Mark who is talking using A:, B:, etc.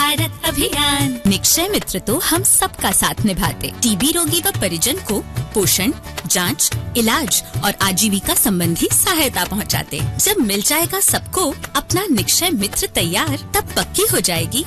A: भारत अभियान।
B: निक्षय मित्र तो हम सबका साथ निभाते। टीबी रोगी व परिजन को पोषण, जांच, इलाज और आजीविका संबंधी सहायता पहुंचाते। जब मिल जाएगा सबको अपना निक्षय मित्र तैयार, तब पक्की हो जाएगी